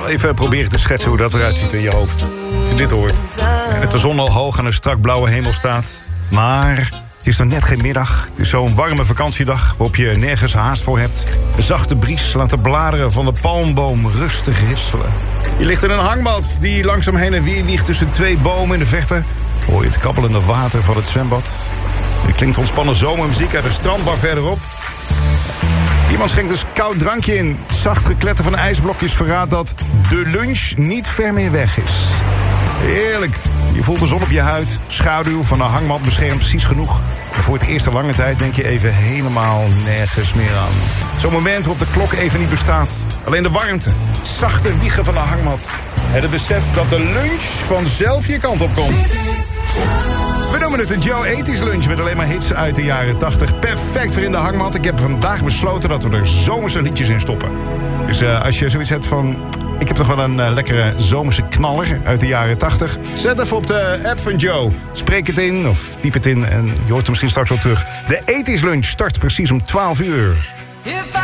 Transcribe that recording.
zal even proberen te schetsen hoe dat eruit ziet in je hoofd. Als je dit hoort. En dat de zon al hoog aan een strak blauwe hemel staat. Maar het is nog net geen middag. Het is zo'n warme vakantiedag waarop je nergens haast voor hebt. Een zachte bries laat de bladeren van de palmboom rustig ritselen. Je ligt in een hangmat die langzaam heen en weer wiegt tussen twee bomen in de verte. Hoor je het kabbelende water van het zwembad. Er klinkt ontspannen zomermuziek uit de strandbar verderop. Iemand schenkt dus koud drankje in. Zacht gekletter van ijsblokjes verraadt dat de lunch niet ver meer weg is. Heerlijk. Je voelt de zon op je huid. Schaduw van de hangmat beschermt precies genoeg. En voor het eerste lange tijd denk je even helemaal nergens meer aan. Zo'n moment waarop de klok even niet bestaat. Alleen de warmte. Zachte wiegen van de hangmat. En het besef dat de lunch vanzelf je kant op komt. We noemen het een Joe 80's lunch met alleen maar hits uit de jaren 80. Perfect voor in de hangmat. Ik heb vandaag besloten dat we er zomerse liedjes in stoppen. Dus als je zoiets hebt van... Ik heb toch wel een lekkere zomerse knaller uit de jaren 80. Zet even op de app van Joe. Spreek het in of typ het in en je hoort hem misschien straks wel terug. De 80's lunch start precies om 12 uur.